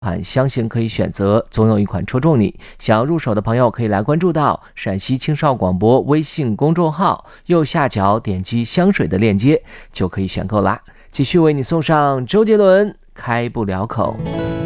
款相信可以选择，总有一款戳中你。想要入手的朋友可以来关注到陕西青少广播微信公众号，右下角点击香水的链接就可以选购啦。继续为你送上周杰伦《开不了口》。